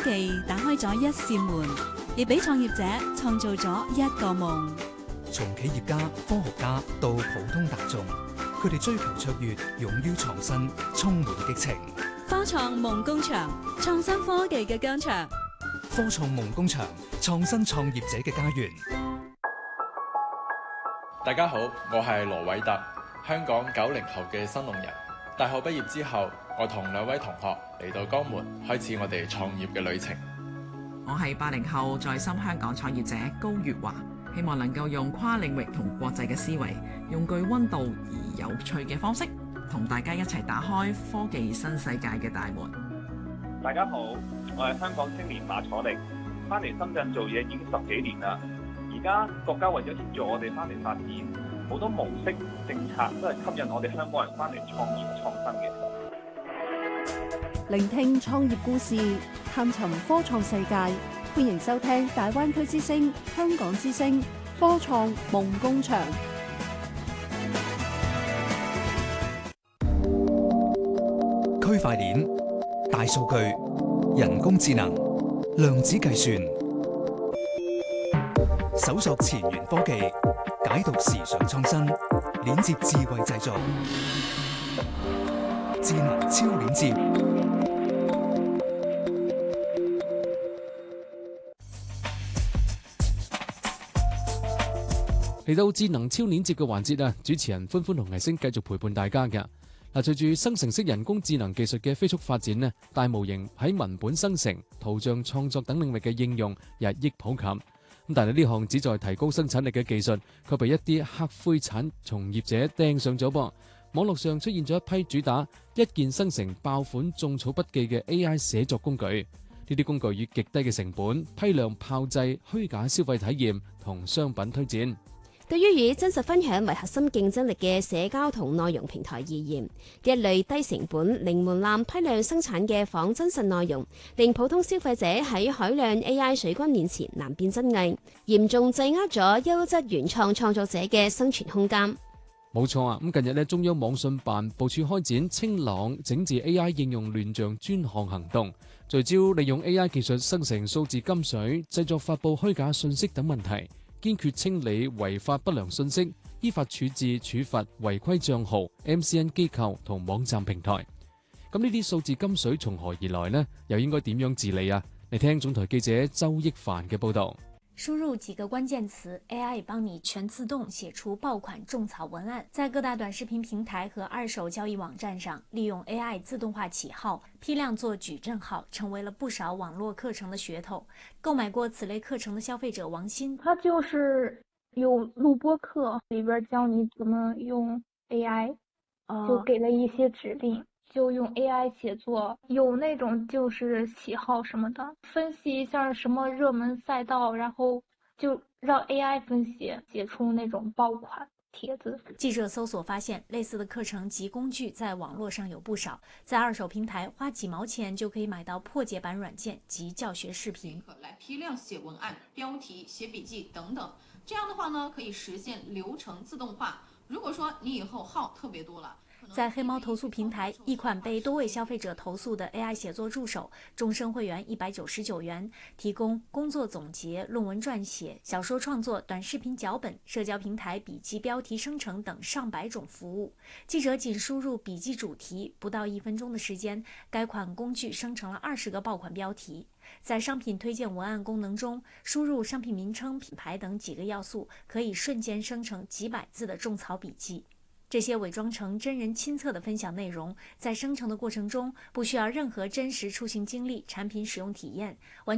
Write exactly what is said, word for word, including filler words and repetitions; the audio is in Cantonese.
技打開咗一扇門，亦俾創業者創造咗一個夢。 從企業家、科學家到普通大眾，佢哋追求卓越，勇於創新，充滿激情。 科創夢工場，創新科技嘅疆場。 科創夢工場，創新創業者嘅家園。 大家好，我係羅偉特，香港九零後嘅新農人。大學畢業之後，我同兩位同學嚟到江門，開始我哋創業嘅旅程。 我係八零後在深香港創業者高月華，希望能夠用跨領域同國際嘅思維，用具溫度而有趣嘅方式，同大家一齊打開科技新世界嘅大門。 大家好，我係香港青年馬楚力，翻嚟深圳做嘢已經十幾年啦。而家國家為咗協助我哋翻嚟發展，好多模式政策都係吸引我哋香港人翻嚟創業創新嘅。 聆聽創業故事，探尋科創世界，歡迎收聽大灣區之聲、香港之聲科創夢工場。 區塊鏈、大數據、人工智能、量子計算，搜索前沿科技，解讀時尚創新，鏈接智慧製造，智能超鏈接。 嚟到智能超鏈接嘅環節啊，主持人歡歡同藝星繼續陪伴大家嘅。嗱，隨住生成式人工智能技術嘅飛速發展咧，大模型喺文本生成、圖像創作等領域嘅應用日益普及。咁但係呢項旨在提高生產力嘅技術，卻被一啲黑灰產從業者盯上咗噃。網絡上出現咗一批主打一鍵生成爆款種草筆記嘅 A I 寫作工具。呢啲工具以極低嘅成本批量炮製虛假消費體驗同商品推薦。 對於以真實分享為核心競爭力嘅社交同內容平台而言，呢一類低成本、零門檻、批量生產嘅仿真實內容，令普通消費者喺海量 A I 水軍面前難辨真偽，嚴重制壓咗優質原創創作者嘅生存空間。 冇錯啊！咁近日咧，中央網信辦部署開展清朗整治 A I 應用亂象專項行動，聚焦利用 A I 技術生成數字金水、製作發布虛假信息等問題。堅決清理違法不良信息，依法處置處罰違規帳號、M C N 機構同網站平台。咁呢啲數字金水從何而來呢？又應該點樣治理啊？嚟聽總台記者周益凡嘅報導。 輸入幾個關鍵詞 ，A I 幫你全自動寫出爆款種草文案。在各大短視頻平台和二手交易網站上，利用 A I 自動化起號，批量做矩陣號，成為了不少網絡課程的噱頭。購買過此類課程的消費者王鑫， 他就是有錄播課，裏邊教你怎麼用 A I，、呃、就給了一些指令。就用 A I 寫作，有那種就是喜好什麼的，分析一下什麼熱門賽道，然後就讓 A I 分析，寫出那種爆款帖子。 記者搜索發現，類似的課程及工具在網絡上有不少，在二手平台花幾毛錢就可以買到破解版軟件及教學視頻， 來批量寫文案、標題、寫筆記等等。這樣的話呢，可以實現流程自動化。如果說你以後號特別多了。 在黑貓投訴平台，一款被多位消費者投訴的 A I 寫作助手，終身會員一百九十九元，提供工作總結、論文撰寫、小說創作、短視頻腳本、社交平台筆記標題生成等上百種服務。記者僅輸入筆記主題，不到一分鐘的時間，該款工具生成了二十個爆款標題。在商品推薦文案功能中，輸入商品名稱、品牌等幾個要素，可以瞬間生成幾百字的種草筆記。這些偽裝成真人親測的分享內容，在生成的過程中不需要任何真實出行經歷、產品使用體驗，完